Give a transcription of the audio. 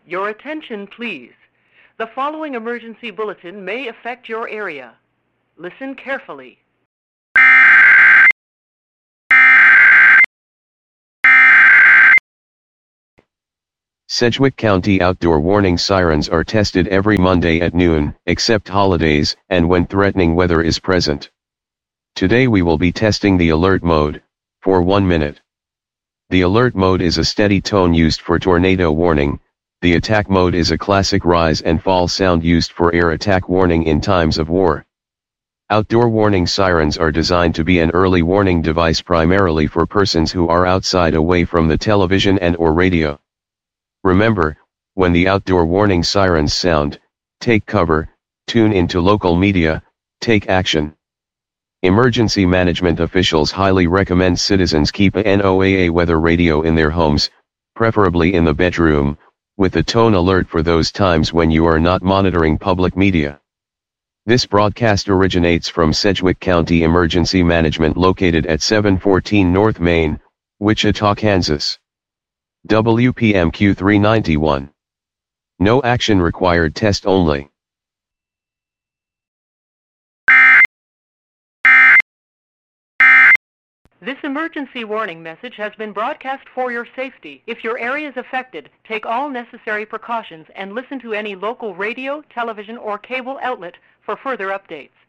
Your attention, please. The following emergency bulletin may affect your area. Listen carefully. Sedgwick County outdoor warning sirens are tested every Monday at noon, except holidays, and when threatening weather is present. Today we will be testing the alert mode, for 1 minute. The alert mode is a steady tone used for tornado warning. The attack mode is a classic rise and fall sound used for air attack warning in times of war. Outdoor warning sirens are designed to be an early warning device primarily for persons who are outside away from the television and/or radio. Remember, when the outdoor warning sirens sound, take cover, tune into local media, take action. Emergency management officials highly recommend citizens keep a NOAA weather radio in their homes, preferably in the bedroom, with a tone alert for those times when you are not monitoring public media. This broadcast originates from Sedgwick County Emergency Management located at 714 North Main, Wichita, Kansas. WPMQ 391. No action required, test only. This emergency warning message has been broadcast for your safety. If your area is affected, take all necessary precautions and listen to any local radio, television, or cable outlet for further updates.